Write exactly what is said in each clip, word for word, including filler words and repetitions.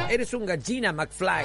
Eres un gallina, McFly.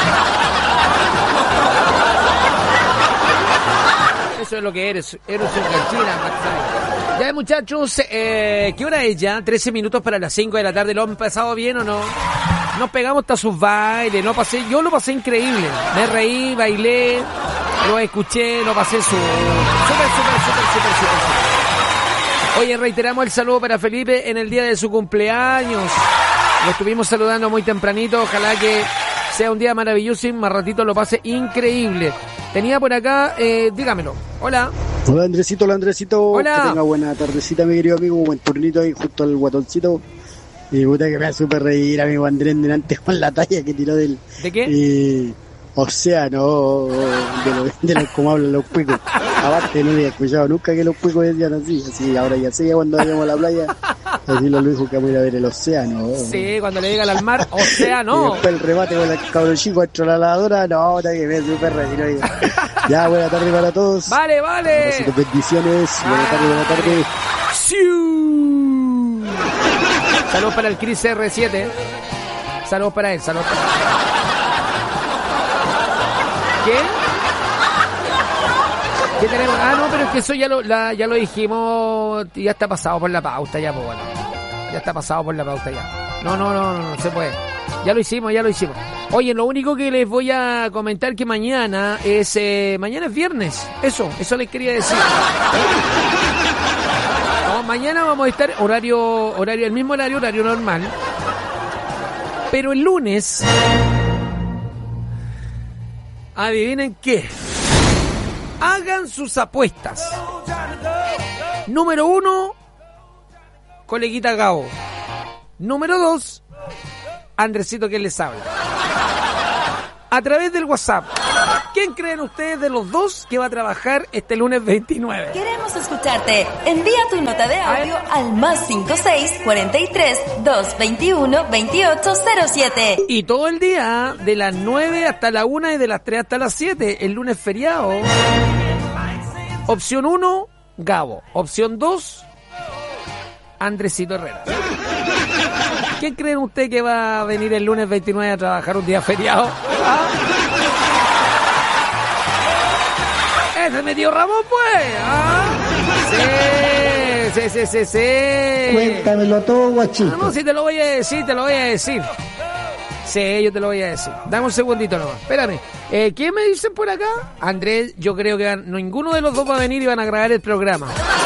Eso es lo que eres. Eres un gallina, McFly. Ya, muchachos, eh, ¿qué hora es ya? trece minutos para las cinco de la tarde. ¿Lo han pasado bien o no? Nos pegamos hasta sus bailes. No pasé, yo lo pasé increíble. Me reí, bailé, lo escuché, lo pasé su... Súper, súper, súper, súper, súper. Oye, reiteramos el saludo para Felipe en el día de su cumpleaños. Lo estuvimos saludando muy tempranito. Ojalá que sea un día maravilloso y más ratito lo pase increíble. Tenía por acá, eh, dígamelo. Hola. Hola Andresito, hola Andresito. Hola. Que tenga buena tardecita, mi querido amigo. Buen turnito ahí junto al guatoncito. Y puta que me va a super reír, amigo Andrés, delante con la talla que tiró del... ¿De qué? Eh, océano, de lo, de lo como hablan los cuicos. Aparte no había escuchado nunca que los cuicos decían así. Así ahora ya sé, cuando vayamos a la playa, así lo dijo que vamos a ir a ver el océano. Sí, cuando le digan al mar, océano. Y después el remate con el cabrón chico dentro de la lavadora, no, puta que me va a super reír, oiga. Ya, buena tarde para todos. Vale, vale. Besitos, bendiciones. Ah. Buena tarde, buena tarde. Saludos para el Chris R siete. Saludos para él, saludos para él. ¿Qué? ¿Qué tenemos? Ah, no, pero es que eso ya lo, la, ya lo dijimos. Ya está pasado por la pauta, ya, pues bueno. Ya está pasado por la pauta, ya. No, no, no, no, no se puede. Ya lo hicimos, ya lo hicimos. Oye, lo único que les voy a comentar que mañana es... Eh, mañana es viernes. Eso, eso les quería decir. No, mañana vamos a estar horario, horario, el mismo horario, horario normal. Pero el lunes... Adivinen qué. Hagan sus apuestas. Número uno, coleguita Gabo. Número dos, Andresito que les habla. A través del WhatsApp. ¿Quién creen ustedes de los dos que va a trabajar este lunes veintinueve? Queremos escucharte. Envía tu nota de audio al más cinco seis cuarenta y tres doscientos veintiuno veintiocho cero siete. Y todo el día, de las nueve hasta la una y de las tres hasta las siete, el lunes feriado. Opción uno, Gabo. Opción dos, Andresito Herrera. ¿Quién creen ustedes que va a venir el lunes veintinueve a trabajar un día feriado? ¿Ah? ¡Ese me dio Ramón, pues! ¿Ah? Sí, sí, sí, sí, sí. Cuéntamelo todo, guachito. No, no, si te lo voy a decir, te lo voy a decir. Sí, yo te lo voy a decir. Dame un segundito nomás. Espérame. Eh, ¿Quién me dicen por acá? Andrés, yo creo que van, no, ninguno de los dos va a venir y van a grabar el programa.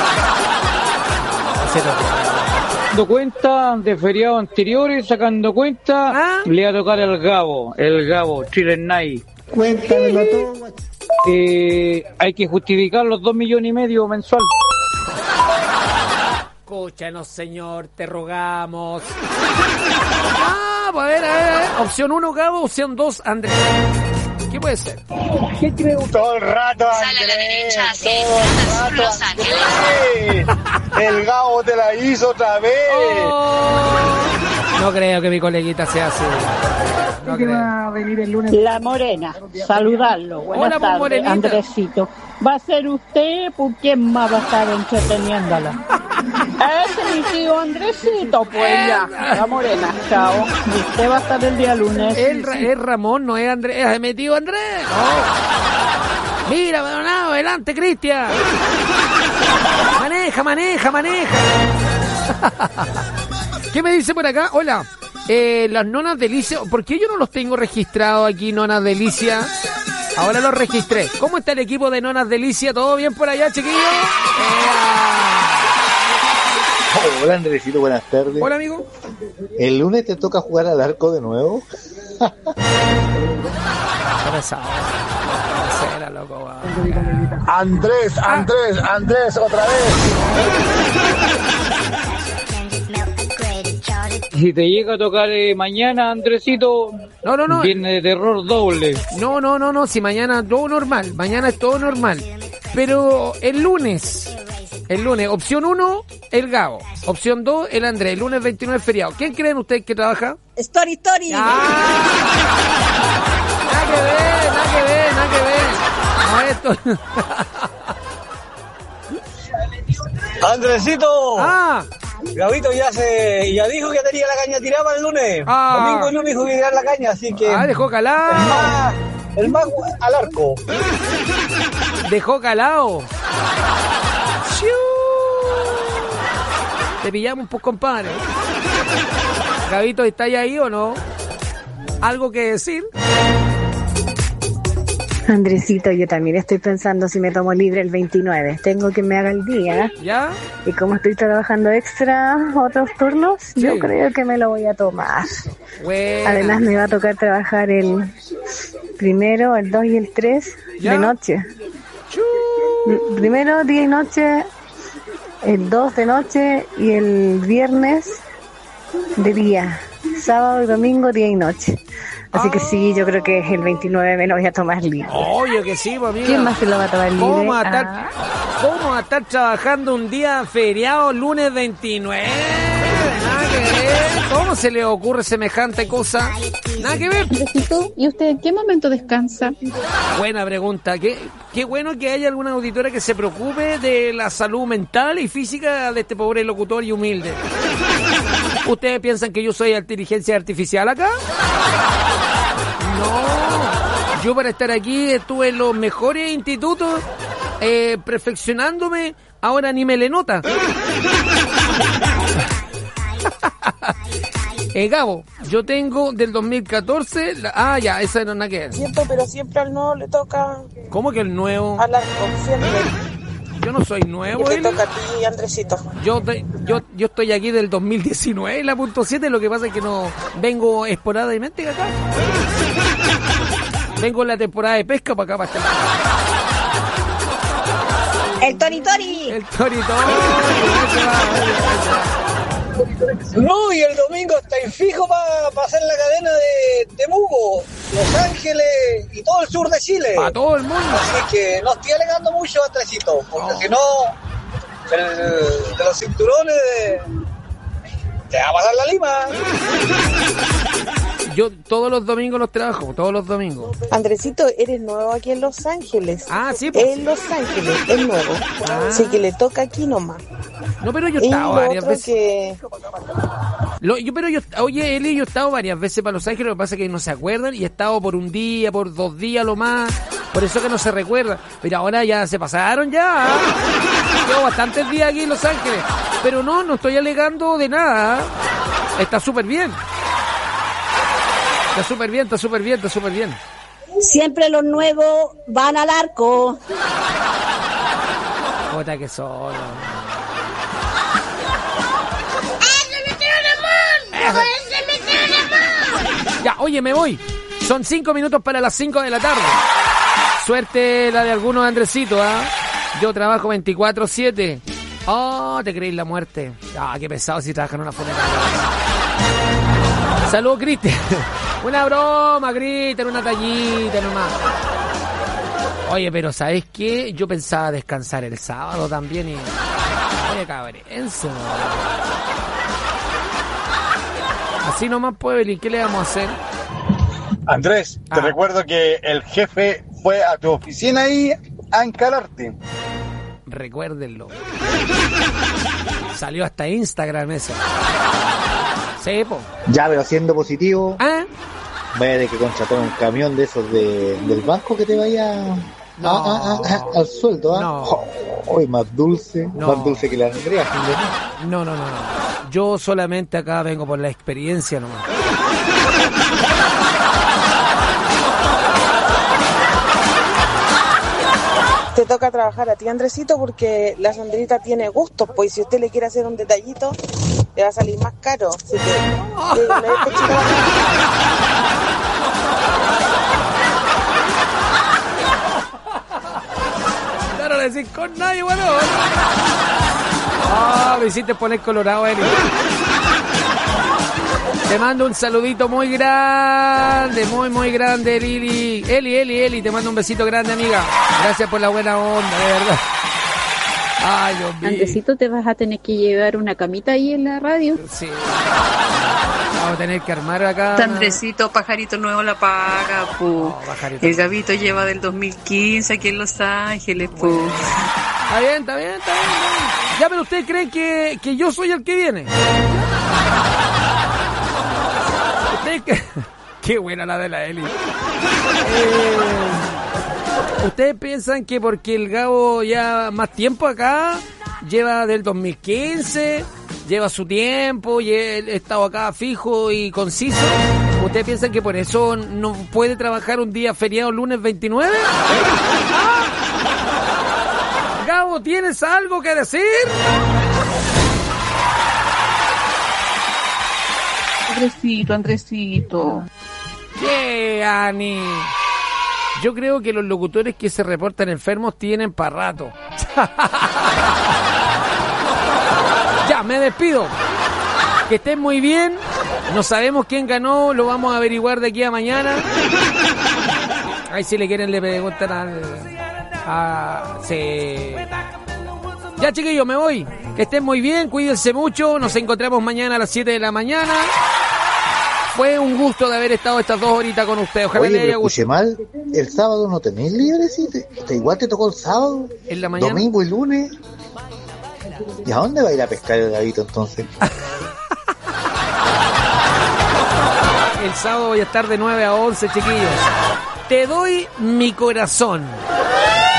Sacando cuenta de feriados anteriores, sacando cuenta, ¿ah? Le va a tocar el Gabo, el Gabo, Chile Night. Cuéntamelo todo, guachito. Eh, hay que justificar los dos millones y medio mensual. Escúchanos, señor, te rogamos. Ah, pues a ver, a ver, a ver. Opción uno, Gabo, opción dos, Andrés. ¿Qué puede ser? ¿Qué creo? Todo el rato, Sale a la derecha, sí, todo el rato, Los Ángeles. El Gabo te la hizo otra vez. Oh, no creo que mi coleguita sea así. No creo. Va a venir el lunes. La Morena, saludarlo. Buenas Hola, tardes, Morenita. Andresito. ¿Va a ser usted? ¿Por quién más va a estar entreteniéndola? Ese es mi tío Andresito, pues ya. La Morena, chao. Usted va a estar el día lunes. El, es Ramón, no es Andrés. Es mi tío Andrés. No. Mira, Madonado, adelante, Cristian. Maneja, maneja, maneja. ¿Qué me dice por acá? Hola. Eh, las nonas Delicia. ¿Por qué yo no los tengo registrados aquí, nonas Delicia? Ahora los registré. ¿Cómo está el equipo de nonas Delicia? ¿Todo bien por allá, chiquillos? Oh, hola, Andresito, buenas tardes. Hola, amigo. ¿El lunes te toca jugar al arco de nuevo? Andrés, Andrés, Andrés, otra vez. Si te llega a tocar eh, mañana, Andresito, no, no, no. Viene de terror doble. No, no, no, no. Si mañana todo normal. Mañana es todo normal. Pero el lunes, el lunes, opción uno, el Gabo. Opción dos, el Andrés. El lunes veintinueve es feriado. ¿Quién creen ustedes que trabaja? Story, story. ¡Ah! Nada que ver, nada que ver, nada que ver. No, esto... Andresito. Ah. Gabito ya se ya dijo que tenía la caña tirada para el lunes. Ah. Domingo y lunes dijo que tirar la caña, así que... Ah, dejó calado. El más, el más al arco. Dejó calado. ¡Chiu! Te pillamos, pues, compadre. Gabito, ¿estáis ahí o no? ¿Algo que decir? Andresito, yo también estoy pensando si me tomo libre el veintinueve. Tengo que me haga el día. ¿Ya? Y como estoy trabajando extra otros turnos, sí. Yo creo que me lo voy a tomar. Bueno. Además me va a tocar trabajar el primero, el dos y el tres de noche. Chu. Primero, día y noche, el dos de noche y el viernes de día. Sábado y domingo, día y noche. Así que sí, yo creo que el veintinueve me lo voy a tomar libre. Obvio que sí, pues, amiga. ¿Quién más se lo va a tomar libre? ¿Cómo a estar, ah. ¿Cómo a estar trabajando un día feriado, lunes veintinueve? Nada que ver. ¿Cómo se le ocurre semejante cosa? Nada que ver. ¿Y usted en qué momento descansa? Buena pregunta. Qué, qué bueno que haya alguna auditora que se preocupe de la salud mental y física de este pobre locutor y humilde. ¿Ustedes piensan que yo soy inteligencia artificial acá? No, yo para estar aquí estuve en los mejores institutos eh, perfeccionándome, ahora ni me le nota. eh, Gabo, yo tengo del dos mil catorce, la, ah ya, esa no es nada que ver. Siento, pero siempre al nuevo le toca... ¿Cómo que el nuevo? Al arco, siempre. Yo no soy nuevo. Y te toca a ti, Andresito. Yo, te, yo, yo estoy aquí del dos mil diecinueve, la punto siete, lo que pasa es que no vengo esporádicamente acá. Vengo en la temporada de pesca para acá, para estar. ¡El Tori Tori! El Tori Tori. No, y el domingo estáis fijo para pa hacer la cadena de Temuco, Los Ángeles y todo el sur de Chile. Para todo el mundo. Así que no estoy alegando mucho, Andresito, porque no. si no, el, de los cinturones de, te va a pasar la lima. Yo todos los domingos los trabajo, todos los domingos. Andresito, eres nuevo aquí en Los Ángeles. Ah, sí. Pues. En Los Ángeles, es nuevo. Ah. Así que le toca aquí nomás. No, pero yo he estado varias veces. Que... Lo, yo, pero yo, oye, Eli, yo he estado varias veces para Los Ángeles, lo que pasa es que no se acuerdan y he estado por un día, por dos días lo más, por eso que no se recuerda. Pero ahora ya se pasaron ya. Llevo bastantes días aquí en Los Ángeles. Pero no, no estoy alegando de nada. Está súper bien. Está súper bien, está súper bien, está súper bien. Siempre los nuevos van al arco. Puta que solo. Ya, oye, me voy. Son cinco minutos para las cinco de la tarde. Suerte la de algunos, Andresito, ¿ah? ¿eh? Yo trabajo veinticuatro siete. Oh, te creéis la muerte. Ah, qué pesado si trabajan en una funeraria. Saludos, Cristian. Una broma, Cristian, una tallita nomás. Oye, pero ¿sabes qué? Yo pensaba descansar el sábado también y... Oye, cabrenzo. Así nomás, Puebli, ¿qué le vamos a hacer? Andrés, te ah. recuerdo que el jefe fue a tu oficina ahí a encalarte. Recuérdenlo. Salió hasta Instagram eso. Sí, po. Ya, pero siendo positivo, ¿ah? Vaya de que contratar un camión de esos de, del banco que te vaya no. a, a, a, a, al sueldo, ¿ah? ¿eh? No. Oh, más dulce, no. Más dulce que la Andrea. No, no, no, no. Yo solamente acá vengo por la experiencia nomás. Te toca trabajar a ti, Andresito, porque la Sandrita tiene gustos, pues si usted le quiere hacer un detallito, le va a salir más caro. Así que, dígale, claro, le decís con nadie, bueno. Ah, oh, me hiciste poner colorado, Eli. Te mando un saludito muy grande, muy, muy grande, Lili. Eli, Eli, Eli, te mando un besito grande, amiga. Gracias por la buena onda, de verdad. Ay, Dios mío. Andresito, te vas a tener que llevar una camita ahí en la radio. Sí. Vamos a tener que armar acá. Andresito, pajarito nuevo la paga, pu. No, el Gabito lleva del dos mil quince aquí en Los Ángeles, pu. Bueno. Está bien, está bien, está bien. Ya, pero ustedes creen que, que yo soy el que viene. Ustedes que... Qué buena la de la Eli. Eh, ustedes piensan que porque el Gabo ya más tiempo acá, lleva del dos mil quince, lleva su tiempo, y he estado acá fijo y conciso. ¿Ustedes piensan que por eso no puede trabajar un día feriado lunes veintinueve? ¿Ah? Gabo, ¿tienes algo que decir? Andresito, Andresito. ¿Qué, Ani? Yo creo que los locutores que se reportan enfermos tienen para rato. Ya, me despido. Que estén muy bien. No sabemos quién ganó, lo vamos a averiguar de aquí a mañana. Ahí si le quieren le preguntan al... A, sí. Ya, chiquillos, me voy. Que estén muy bien, cuídense mucho. Nos encontramos mañana a las siete de la mañana. Fue un gusto de haber estado estas dos horitas con ustedes. Ojalá Oye, les haya escuché mal. El sábado no tenéis libre, ¿sí? ¿Te, te, igual te tocó el sábado? En la mañana. Domingo y lunes. ¿Y a dónde va a ir a pescar el Gabito entonces? El sábado voy a estar de nueve a once, chiquillos. Te doy mi corazón.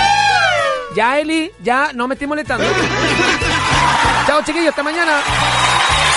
Ya, Eli, ya, no me estoy molestando. Chao, chiquillos, hasta mañana.